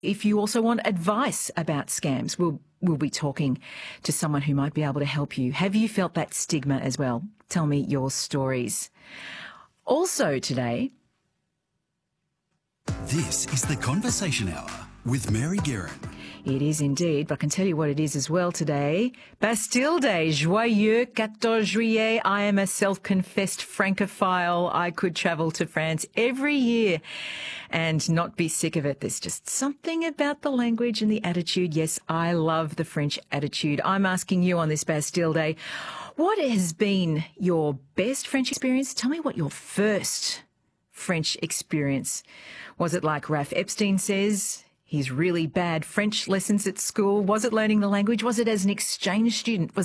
If you also want advice about scams, we'll be talking to someone who might be able to help you. Have you felt that stigma as well? Tell me your stories. Also today... This is the Conversation Hour with Mary Guerin. It is indeed, but I can tell you what it is as well today. Bastille Day, joyeux 14 juillet. I am a self-confessed Francophile. I could travel to France every year and not be sick of it. There's just something about the language and the attitude. Yes, I love the French attitude. I'm asking you on this Bastille Day, what has been your best French experience? Tell me what your first French experience was. It like Raph Epstein says, his really bad French lessons at school? Was it learning the language? Was it as an exchange student? Was